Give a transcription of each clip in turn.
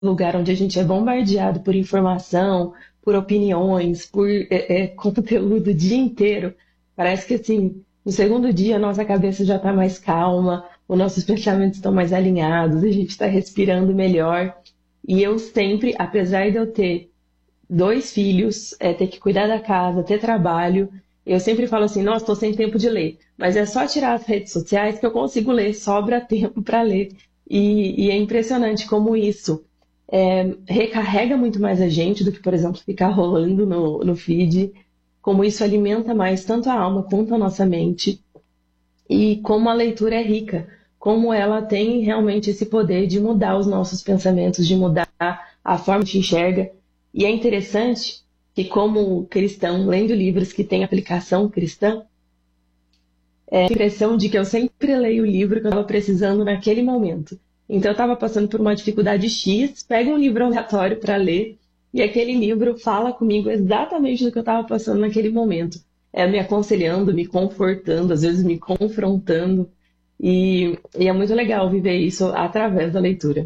lugar onde a gente é bombardeado por informação, por opiniões, por conteúdo o dia inteiro, parece que assim, no segundo dia a nossa cabeça já está mais calma, os nossos pensamentos estão mais alinhados, a gente está respirando melhor. E eu sempre, apesar de eu ter dois filhos, ter que cuidar da casa, ter trabalho, eu sempre falo assim, nossa, estou sem tempo de ler. Mas é só tirar as redes sociais que eu consigo ler, sobra tempo para ler. E é impressionante como isso recarrega muito mais a gente do que, por exemplo, ficar rolando no feed, como isso alimenta mais tanto a alma quanto a nossa mente, e como a leitura é rica, como ela tem realmente esse poder de mudar os nossos pensamentos, de mudar a forma que a gente enxerga. E é interessante que, como cristão, lendo livros que têm aplicação cristã, a impressão de que eu sempre leio o livro que eu estava precisando naquele momento. Então, eu estava passando por uma dificuldade X, pego um livro aleatório para ler, e aquele livro fala comigo exatamente do que eu estava passando naquele momento. Me aconselhando, me confortando, às vezes me confrontando. E é muito legal viver isso através da leitura.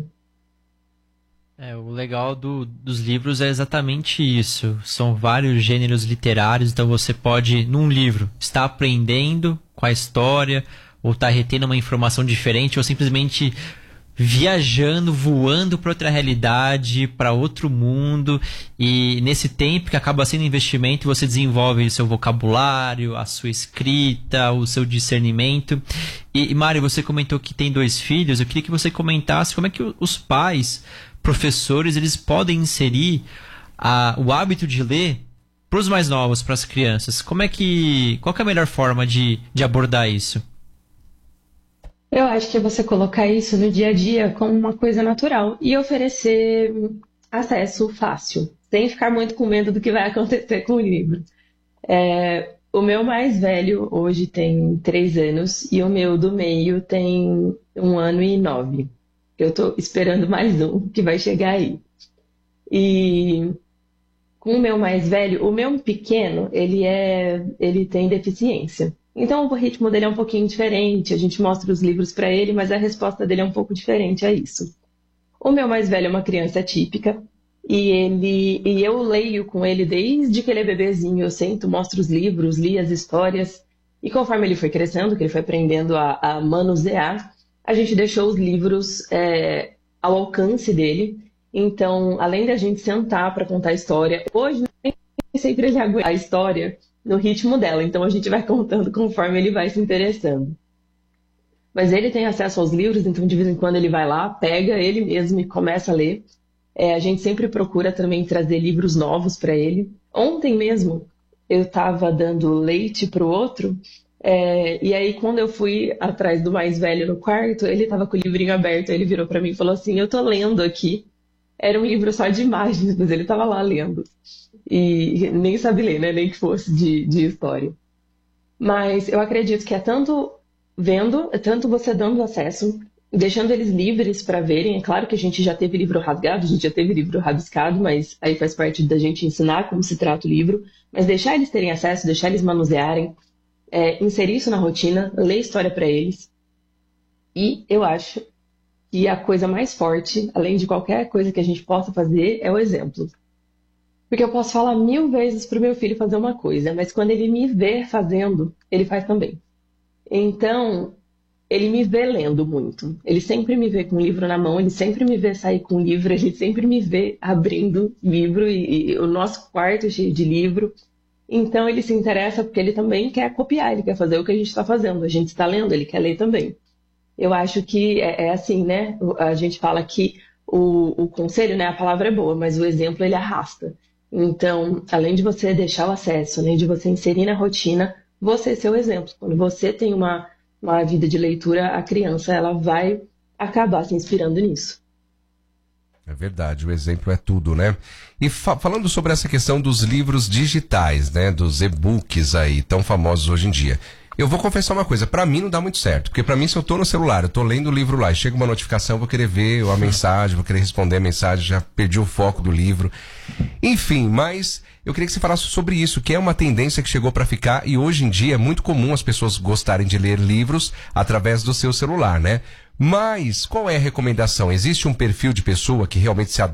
O legal dos livros é exatamente isso. São vários gêneros literários, então você pode, num livro, estar aprendendo com a história, ou estar retendo uma informação diferente, ou simplesmente viajando, voando para outra realidade, para outro mundo, e nesse tempo que acaba sendo investimento, você desenvolve o seu vocabulário, a sua escrita, o seu discernimento. E Mari, você comentou que tem 2 filhos, eu queria que você comentasse como é que os pais, professores, eles podem inserir o hábito de ler para os mais novos, para as crianças. Qual que é a melhor forma de abordar isso? Eu acho que é você colocar isso no dia a dia como uma coisa natural e oferecer acesso fácil, sem ficar muito com medo do que vai acontecer com o livro. O meu mais velho hoje tem 3 anos e o meu do meio tem 1 ano e 9. Eu estou esperando mais um que vai chegar aí. E com o meu mais velho, o meu pequeno, ele tem deficiência. Então o ritmo dele é um pouquinho diferente, a gente mostra os livros para ele, mas a resposta dele é um pouco diferente a isso. O meu mais velho é uma criança típica e eu leio com ele desde que ele é bebezinho. Eu sento, mostro os livros, li as histórias e conforme ele foi crescendo, que ele foi aprendendo a manusear, a gente deixou os livros ao alcance dele. Então, além da gente sentar para contar a história, hoje nem sempre ele aguenta a história no ritmo dela, então a gente vai contando conforme ele vai se interessando. Mas ele tem acesso aos livros, então de vez em quando ele vai lá, pega ele mesmo e começa a ler. A gente sempre procura também trazer livros novos para ele. Ontem mesmo eu estava dando leite para o outro, e aí quando eu fui atrás do mais velho no quarto, ele estava com o livrinho aberto, ele virou para mim e falou assim, eu tô lendo aqui. Era um livro só de imagens, mas ele estava lá lendo. E nem sabe ler, né? Nem que fosse de história. Mas eu acredito que é tanto vendo, é tanto você dando acesso, deixando eles livres para verem. É claro que a gente já teve livro rasgado, a gente já teve livro rabiscado, mas aí faz parte da gente ensinar como se trata o livro. Mas deixar eles terem acesso, deixar eles manusearem, inserir isso na rotina, ler história para eles. E eu acho que a coisa mais forte, além de qualquer coisa que a gente possa fazer, é o exemplo. Porque eu posso falar 1000 vezes para o meu filho fazer uma coisa, mas quando ele me vê fazendo, ele faz também. Então, ele me vê lendo muito. Ele sempre me vê com um livro na mão, ele sempre me vê sair com um livro, ele sempre me vê abrindo livro e o nosso quarto é cheio de livro. Então, ele se interessa porque ele também quer copiar, ele quer fazer o que a gente está fazendo. A gente está lendo, ele quer ler também. Eu acho que é assim, né? A gente fala que o conselho, né? A palavra é boa, mas o exemplo, ele arrasta. Então, além de você deixar o acesso, além de você inserir na rotina, você ser o exemplo. Quando você tem uma vida de leitura, a criança ela vai acabar se inspirando nisso. É verdade, o exemplo é tudo, né? E falando sobre essa questão dos livros digitais, né? Dos e-books aí, tão famosos hoje em dia. Eu vou confessar uma coisa, pra mim não dá muito certo, porque pra mim se eu tô no celular, eu tô lendo o livro lá, e chega uma notificação, eu vou querer ver a mensagem, vou querer responder a mensagem, já perdi o foco do livro. Enfim, mas eu queria que você falasse sobre isso, que é uma tendência que chegou pra ficar e hoje em dia é muito comum as pessoas gostarem de ler livros através do seu celular, né? Mas qual é a recomendação? Existe um perfil de pessoa que realmente se